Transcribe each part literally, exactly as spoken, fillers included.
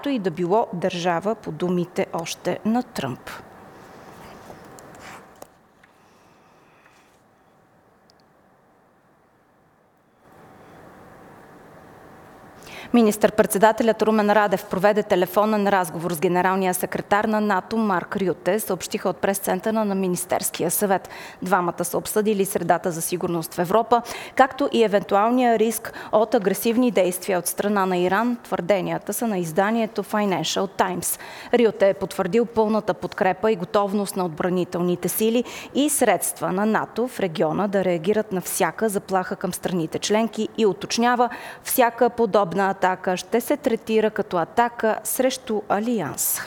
и да било държава, по думите още на Тръмп. Министър-председателят Румен Радев проведе телефонен разговор с генералния секретар на НАТО Марк Рюте, съобщиха от пресцентъра на Министерския съвет. Двамата са обсъдили средата за сигурност в Европа, както и евентуалния риск от агресивни действия от страна на Иран. Твърденията са на изданието Financial Times. Рюте е потвърдил пълната подкрепа и готовност на отбранителните сили и средства на НАТО в региона да реагират на всяка заплаха към страните членки и уточнява, всяка подобна атака ще се третира като атака срещу Алианса.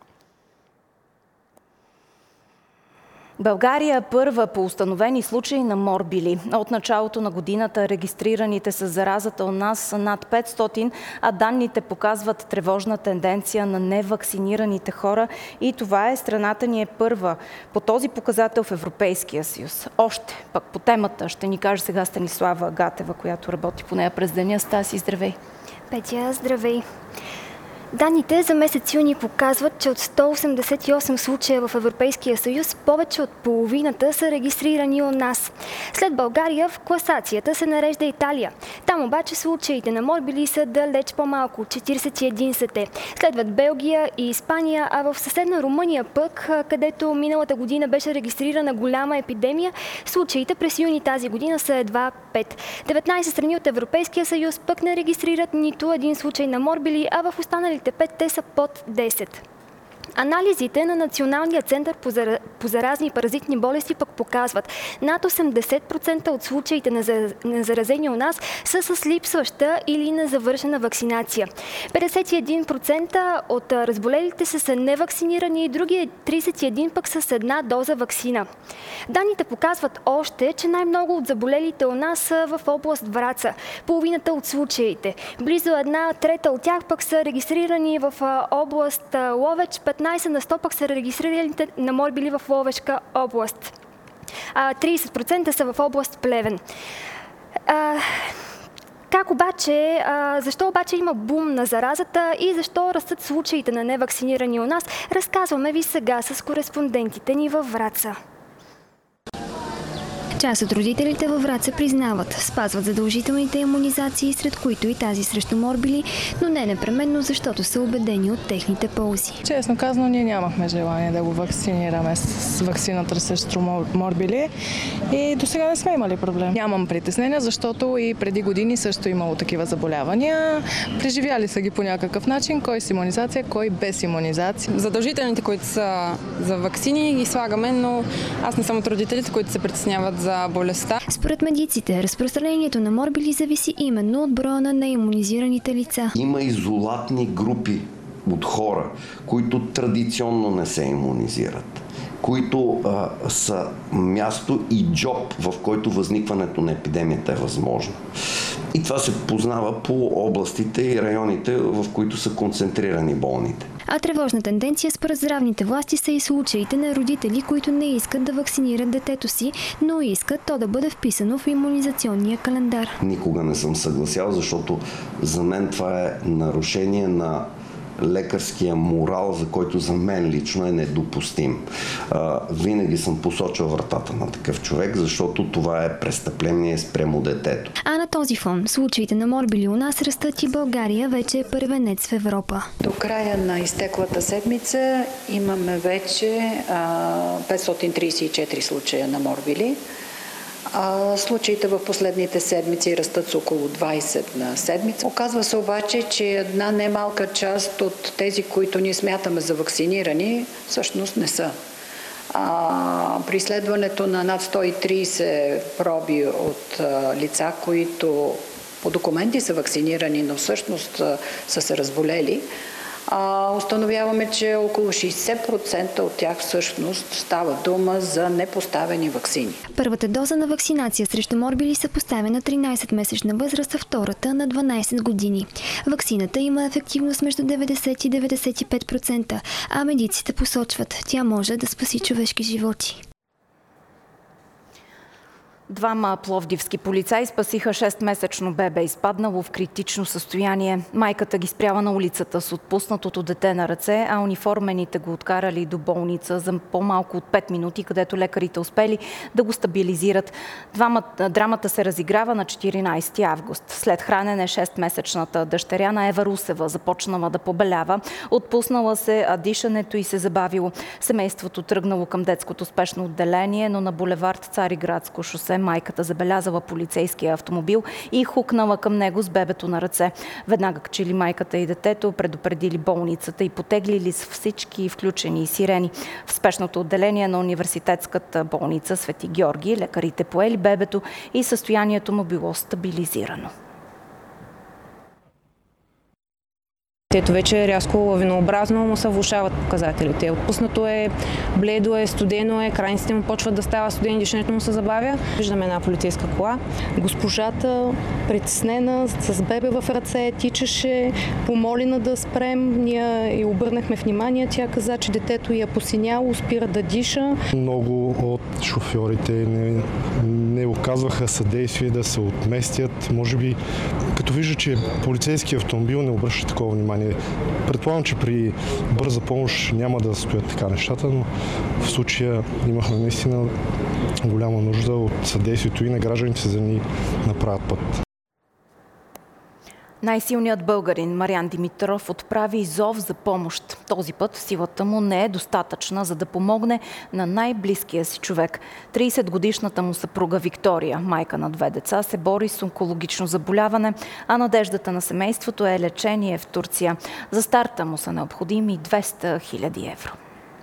България е първа по установени случаи на морбили. От началото на годината регистрираните с заразата у нас са над петстотин, а данните показват тревожна тенденция на невакцинираните хора и това е страната ни е първа по този показател в Европейския съюз. Още пък по темата ще ни каже сега Станислава Гатева, която работи по нея през деня. Стаси, здравей! Петя, здравей! Данните за месец юни показват, че от сто осемдесет и осем случая в Европейския съюз, повече от половината са регистрирани у нас. След България в класацията се нарежда Италия. Там обаче случаите на морбили са далеч по-малко, четиридесет и един са те. Следват Белгия и Испания, а в съседна Румъния пък, където миналата година беше регистрирана голяма епидемия, случаите през юни тази година са едва пет. деветнайсет страни от Европейския съюз пък не регистрират нито един случай на морбили, а в останалите пет те са под десет. Анализите на Националния център по, зара... по заразни и паразитни болести пък показват, над осемдесет процента от случаите на, за... на заразени у нас са с липсваща или незавършена вакцинация. петдесет и един процента от разболелите са, са невакцинирани и други тридесет и един процента пък с една доза ваксина. Данните показват още, че най-много от заболелите у нас са в област Враца. Половината от случаите. Близо една трета от тях пък са регистрирани в област Ловеч, петнайсет на сто пък са регистрираните на морбили в Ловешка област. тридесет процента са в област Плевен. А, как обаче, а, защо обаче има бум на заразата и защо растат случаите на невакцинирани у нас, разказваме ви сега с кореспондентите ни във Враца. Част от родителите във Враца признават, спазват задължителните имунизации, сред които и тази срещу морбили, но не непременно, защото са убедени от техните ползи. Честно казано, ние нямахме желание да го вакцинираме с вакцината срещу морбили и до сега не сме имали проблем. Нямам притеснения, защото и преди години също имало такива заболявания. Преживяли са ги по някакъв начин, кой с имунизация, кой без имунизация. Задължителните, които са за вакцини, ги слагаме, но аз не съм от родителите, които се притесняват за болестта. Според медиците, разпространението на морбили зависи именно от броя на неимунизираните лица. Има изолатни групи от хора, които традиционно не се имунизират, които а, са място и джоб, в който възникването на епидемията е възможно. И това се познава по областите и районите, в които са концентрирани болните. А тревожна тенденция според здравните власти са и случаите на родители, които не искат да вакцинират детето си, но искат то да бъде вписано в имунизационния календар. Никога не съм съгласял, защото за мен това е нарушение на лекарския морал, за който за мен лично е недопустим. А, винаги съм посочил вратата на такъв човек, защото това е престъпление спрямо детето. А на този фон случаите на морбили у нас растат и България вече е първенец в Европа. До края на изтеклата седмица имаме вече а, петстотин тридесет и четири случая на морбили. А, случаите в последните седмици растат с около двайсет на седмица. Оказва се обаче, че една немалка част от тези, които ние смятаме за вакцинирани, всъщност не са. А, при изследването на над сто и трийсет проби от а, лица, които по документи са вакцинирани, но всъщност а, са се разболели, А, установяваме, че около шейсет процента от тях всъщност става дума за непоставени ваксини. Първата доза на вакцинация срещу морбили се поставя на тринайсетмесечна възраст, а втората на дванайсет години. Ваксината има ефективност между деветдесет и деветдесет и пет процента, а медиците посочват, тя може да спаси човешки животи. Двама пловдивски полицаи спасиха шестмесечно бебе, изпаднало в критично състояние. Майката ги спряла на улицата с отпуснатото дете на ръце, а униформените го откарали до болница за по-малко от пет минути, където лекарите успели да го стабилизират. Двама, драмата се разиграва на четиринайсети август. След хранене шестмесечната дъщеря на Ева Русева започнала да побелява. Отпуснала се, а дишането й се забавило. Семейството тръгнало към детското спешно отделение, но на булевард Цариградско шосе майката забелязала полицейския автомобил и хукнала към него с бебето на ръце. Веднага качили майката и детето, предупредили болницата и потеглили с всички включени сирени. В спешното отделение на университетската болница Свети Георги лекарите поели бебето и състоянието му било стабилизирано. Ето вече рязко лавинообразно му се влошават показателите. Отпуснато е, бледо е, студено е, крайниците му почват да става студени, дишането му се забавя. Виждаме една полицейска кола. Госпожата, притеснена, с бебе в ръце, тичаше, помолина да спрем. Ние и обърнахме внимание. Тя каза, че детето я посиняло, спира да диша. Много от шофьорите не, не оказваха съдействие да се отместят. Може би, като вижда, че полицейски автомобил не обръща такова внимание. Предполагам, че при бърза помощ няма да стоят така нещата, но в случая имахме наистина голяма нужда от съдействието и на гражданите, за да ни направят път. Най-силният българин Мариан Димитров отправи зов за помощ. Този път силата му не е достатъчна, за да помогне на най-близкия си човек. трийсетгодишната му съпруга Виктория, майка на две деца, се бори с онкологично заболяване, а надеждата на семейството е лечение в Турция. За старта му са необходими двеста хиляди евро.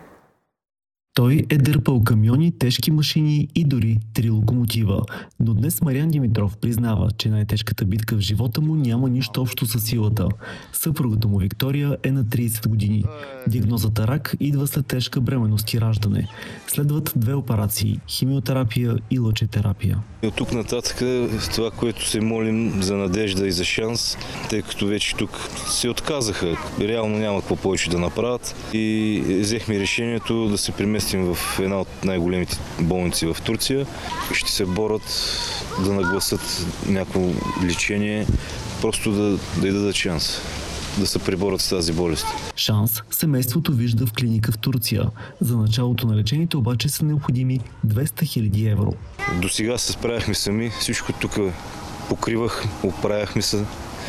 Той е дърпал камиони, тежки машини и дори три локомотива. Но днес Мариан Димитров признава, че най-тежката битка в живота му няма нищо общо с силата. Съпругата му Виктория е на трийсет години. Диагнозата рак идва след тежка бременност и раждане. Следват две операции – химиотерапия и лъчетерапия. И от тук нататък това, което се молим за надежда и за шанс, тъй като вече тук се отказаха. Реално няма какво повече да направят и взехме решението да се преместим в една от най-големите болници в Турция. Ще се борят да нагласат някакво лечение, просто да, да й дадат шанс да се преборят с тази болест. Шанс семейството вижда в клиника в Турция. За началото на лечението обаче са необходими двеста хиляди евро. До сега се справяхме сами, всичко тук покривах, оправяхме се,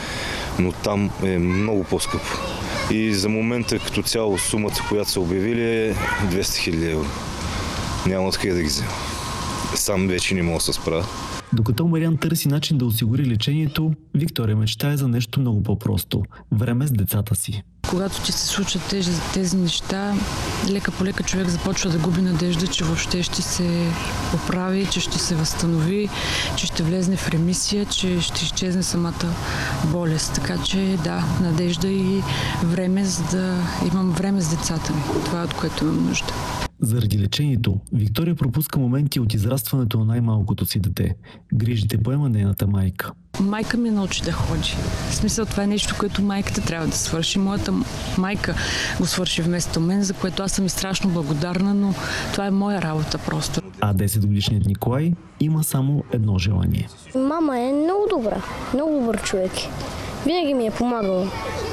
но там е много по-скъпо. И за момента като цяло сумата, която са обявили, е двеста хиляди евро. Няма откъде да ги взема. Сам вече не мога да се справя. Докато Мариан търси начин да осигури лечението, Виктория мечтае за нещо много по-просто – време с децата си. Когато ти се случат тези, тези неща, лека по лека човек започва да губи надежда, че въобще ще се оправи, че ще се възстанови, че ще влезне в ремисия, че ще изчезне самата болест. Така че да, надежда и време, за да имам време с децата ми. Това е от което имам нужда. Заради лечението, Виктория пропуска моменти от израстването на най-малкото си дете. Грижите поема нейната майка. Майка ми научи да ходи. В смисъл, това е нещо, което майката трябва да свърши. Моята майка го свърши вместо мен, за което аз съм и страшно благодарна, но това е моя работа просто. А десетгодишният Николай има само едно желание. Мама е много добра, много добър човек. Винаги ми е помагала.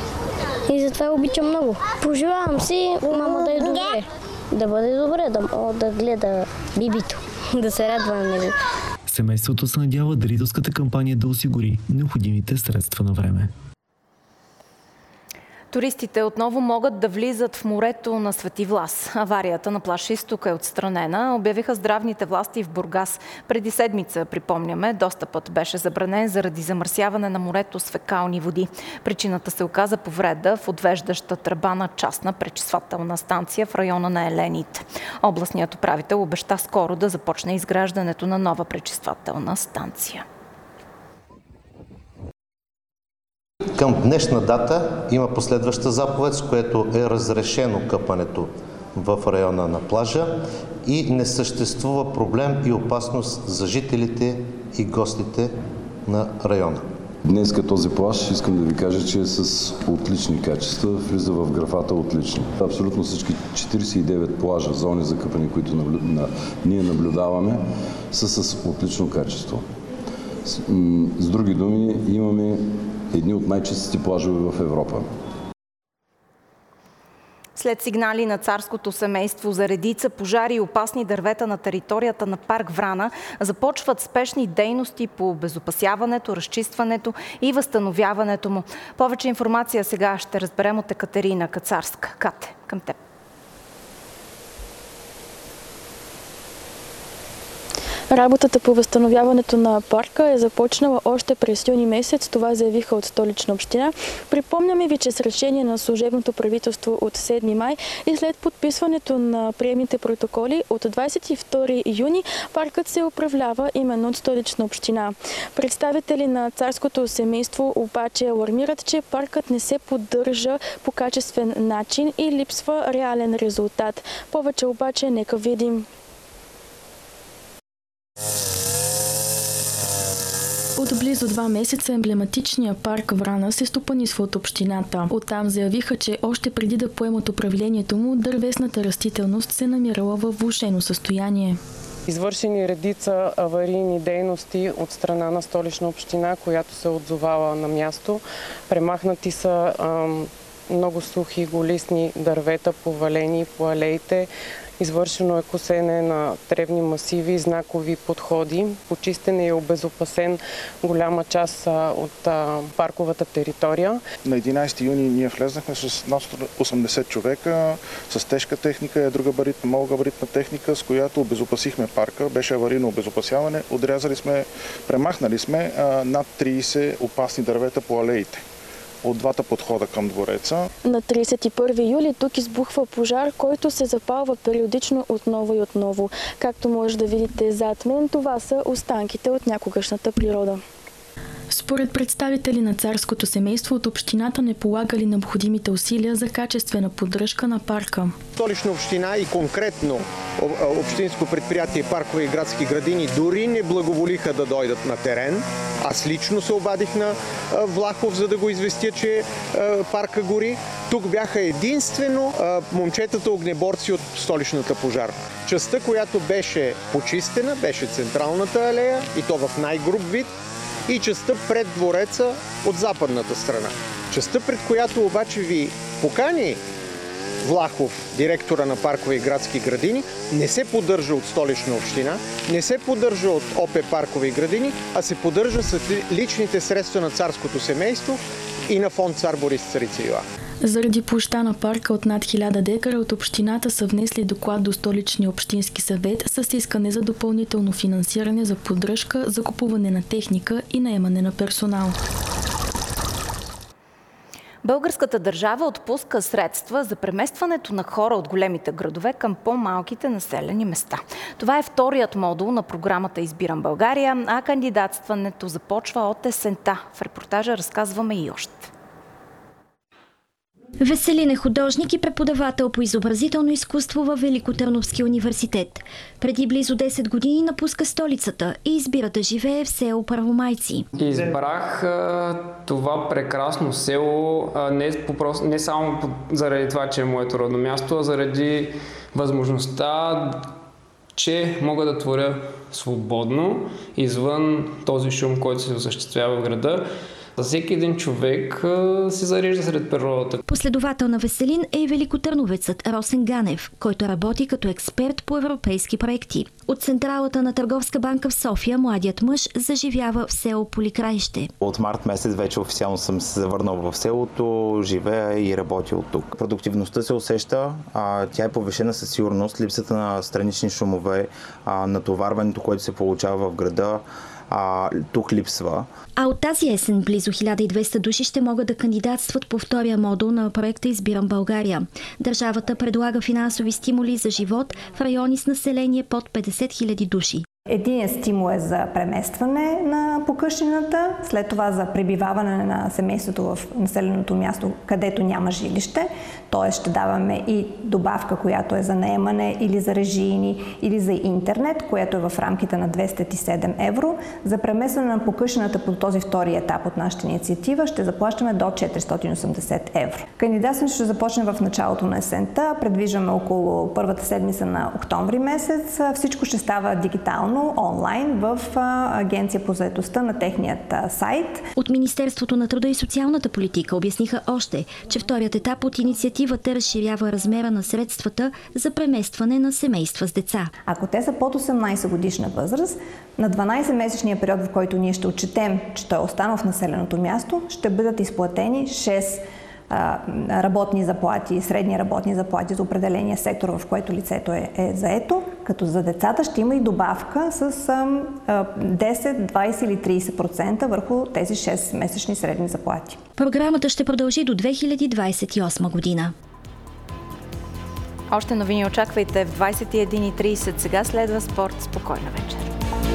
И затова я обичам много. Пожелавам си мама да е добре. Да бъде добре, да, да гледа бибито, да се радва на него. Семейството се надява дарителската кампания да осигури необходимите средства на време. Туристите отново могат да влизат в морето на Свети Влас. Аварията на плаж Изток е отстранена, обявиха здравните власти в Бургас. Преди седмица, припомняме, достъпът беше забранен заради замърсяване на морето с фекални води. Причината се оказа повреда в отвеждаща тръба на частна пречиствателна станция в района на Елените. Областният управител обеща скоро да започне изграждането на нова пречиствателна станция. Към днешна дата има последваща заповед, с което е разрешено къпането в района на плажа и не съществува проблем и опасност за жителите и гостите на района. Днеска този плаж, искам да ви кажа, че е с отлични качества, влиза в графата отлични. Абсолютно всички четиридесет и девет плажа, зони за къпане, които наблю... на... ние наблюдаваме, са с отлично качество. С, с други думи, имаме едни от най-чистите плажове в Европа. След сигнали на царското семейство за редица пожари и опасни дървета на територията на парк Врана, започват спешни дейности по обезопасяването, разчистването и възстановяването му. Повече информация сега ще разберем от Екатерина Кацарска. Кате, към теб. Работата по възстановяването на парка е започнала още през юни месец. Това заявиха от Столична община. Припомняме ви, че с решение на служебното правителство от седми май и след подписването на приемните протоколи от двадесет и втори юни паркът се управлява именно от Столична община. Представители на царското семейство обаче алармират, че паркът не се поддържа по качествен начин и липсва реален резултат. Повече обаче нека видим. От близо два месеца емблематичният парк Врана се стопанисва от общината. Оттам заявиха, че още преди да поемат управлението му, дървесната растителност се намирала във влошено състояние. Извършени редица аварийни дейности от страна на Столична община, която се отзовава на място. Премахнати са ам, много сухи голистни дървета, повалени по алеите. Извършено е косене на тревни масиви, знакови подходи. Почистен и обезопасен голяма част от парковата територия. На единадесети юни ние влезнахме с над осемдесет човека, с тежка техника и друга малогабаритна техника, с която обезопасихме парка. Беше аварийно обезопасяване. Отрязали сме, премахнали сме над тридесет опасни дървета по алеите от двата подхода към двореца. На тридесет и първи юли тук избухва пожар, който се запалва периодично отново и отново. Както може да видите зад мен, това са останките от някогашната природа. Според представители на царското семейство, от общината не полагали необходимите усилия за качествена поддръжка на парка. Столична община и конкретно общинско предприятие паркове и градски градини дори не благоволиха да дойдат на терен. Аз лично се обадих на Влахов, за да го известя, че парка гори. Тук бяха единствено момчетата огнеборци от столичната пожарна. Частта, която беше почистена, беше централната алея и то в най-груб вид, и частта пред двореца от западната страна. Частта, пред която обаче ви покани Влахов, директора на паркове и градски градини, не се поддържа от Столична община, не се поддържа от ОП паркове и градини, а се поддържа с личните средства на царското семейство и на фонд Цар Борис Царица Йоанна. Заради площта на парка от над хиляда декара от общината са внесли доклад до Столичния общински съвет с искане за допълнително финансиране за поддръжка, закупуване на техника и наемане на персонал. Българската държава отпуска средства за преместването на хора от големите градове към по-малките населени места. Това е вторият модул на програмата Избирам България, а кандидатстването започва от есента. В репортажа разказваме и още. Веселин е художник и преподавател по изобразително изкуство във Великотърновския университет. Преди близо десет години напуска столицата и избира да живее в село Първомайци. Избрах а, това прекрасно село а, не, попрост, не само заради това, че е моето родно място, а заради възможността, че мога да творя свободно извън този шум, който се осъществява в града. За всеки един човек се зарежда сред природата. Последовател на Веселин е и великотърновецът Росен Ганев, който работи като експерт по европейски проекти. От централата на Търговска банка в София младият мъж заживява в село Поликраище. От март месец вече официално съм се завърнал в селото, живея и работя от тук. Продуктивността се усеща, а, тя е повишена със сигурност, липсата на странични шумове, а, натоварването, което се получава в града, А, тук липсва. А от тази есен близо хиляда и двеста души ще могат да кандидатстват по втория модул на проекта Избирам България. Държавата предлага финансови стимули за живот в райони с население под петдесет хиляди души. Единият стимул е за преместване на покъщнината, след това за пребиваване на семейството в населеното място, където няма жилище, т.е. ще даваме и добавка, която е за наемане или за режийни, или за интернет, което е в рамките на двеста и седем евро. За преместване на покъщнината по този втори етап от нашата инициатива ще заплащаме до четиристотин и осемдесет евро. Кандидатстването ще започне в началото на есента, предвиждаме около първата седмица на октомври месец. Всичко ще става дигитално, онлайн в Агенция по заетостта на техният сайт. От Министерството на труда и социалната политика обясниха още, че вторият етап от инициативата разширява размера на средствата за преместване на семейства с деца. Ако те са под осемнадесет годишна възраст, на дванадесетмесечния период, в който ние ще отчетем, че той е останал в населеното място, ще бъдат изплатени шест работни заплати, средни работни заплати за определения сектор, в който лицето е, е заето, като за децата ще има и добавка с десет, двадесет или тридесет процента върху тези шест месечни средни заплати. Програмата ще продължи до две хиляди двадесет и осма година. Още новини очаквайте в двадесет и една и тридесет. Сега следва спорт. Спокойна вечер.